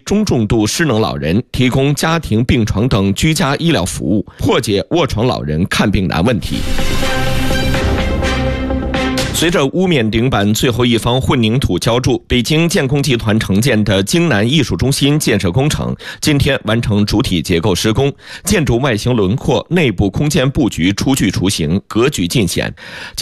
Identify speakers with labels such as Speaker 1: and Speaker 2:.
Speaker 1: 中重度失能老人提供家庭病床等居家医疗服务，破解卧床老人看病难问题。随着屋面顶板最后一方混凝土浇筑，北京建工集团承建的京南艺术中心建设工程今天完成主体结构施工，建筑外形轮廓、内部空间布局初具雏形，格局尽显。